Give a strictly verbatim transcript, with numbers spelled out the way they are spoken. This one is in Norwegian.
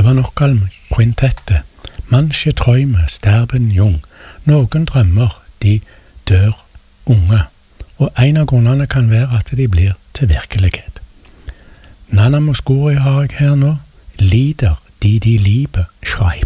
var Knockholm Quintettet. Manche träume sterben jung. Noen drømmer, de dør unge. Og en av grunnene kan være at de blir til virkelighet. Nana Mouskouri har jeg her nå. Lider de de liebe schreibt.